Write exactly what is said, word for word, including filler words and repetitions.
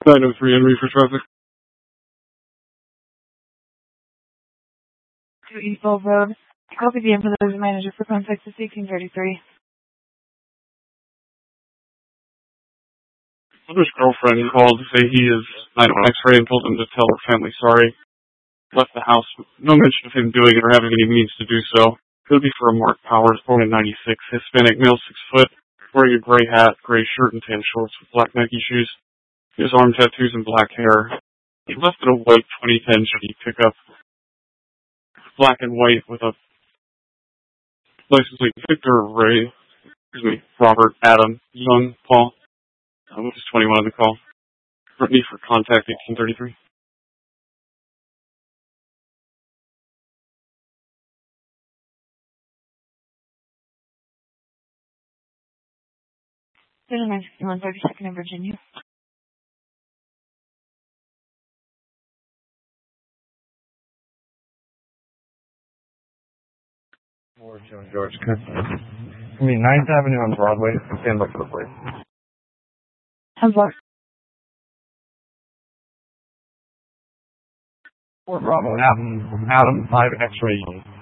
nine oh three Henry for traffic. To East Bowl Road. Copy the info manager for contact to sixteen thirty-three. Mother's girlfriend called to say he is nine oh one X-ray and told him to tell her family sorry. Left the house with no mention of him doing it or having any means to do so. Could be for a Mark Powers, born in ninety-six, Hispanic male, six foot, wearing a gray hat, gray shirt, and tan shorts with black Nike shoes. His arm tattoos and black hair. He left in a white twenty ten Chevy pickup, black and white, with a license plate Victor Ray, excuse me, Robert Adam Young Paul. I was twenty-one on the call. Brittany for contact eighteen thirty-three. thirty-nine sixty-one thirty-second in Virginia. Or Joe George. I mean, ninth Avenue on Broadway. Stand by for the place. ten block. Fort Bravo, Adam, Adam, five X-ray.